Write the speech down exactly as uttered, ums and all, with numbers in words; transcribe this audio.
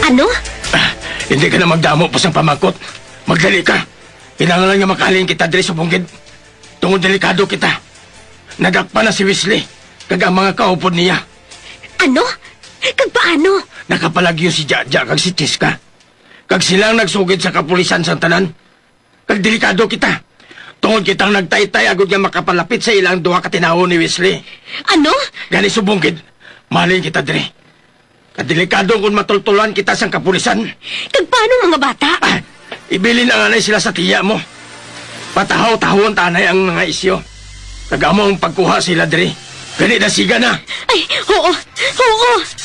Ano? Ah, hindi ka na magdamo pa sa pamangkot. Magdali ka. Kinangalan nga makahalin kita diri sa bunggid. Tungod delikado kita. Nadakpa na si Wesley. Kag ang mga kaupod niya. Ano? Kag paano? Nakapalagyo si Jaja kag si Tiska. Kag silang nagsugid sa kapulisan sa tanan. Kag delikado kita. Tungod kitang nagtaytay agad nga makapalapit sa ilang duha ka tinawo ni Wesley. Ano? Gani subungkid, mahalin kita dire. Kadelikado kung matultulan kita sa kapulisan. Kag paano mga bata? Ah, ibilin ang anay sila sa tiya mo. Patahaw-tahon tanay ang mga isyo. Kag amo ang pagkuha sila dire. Gani na siga na. Ay, oo, oo.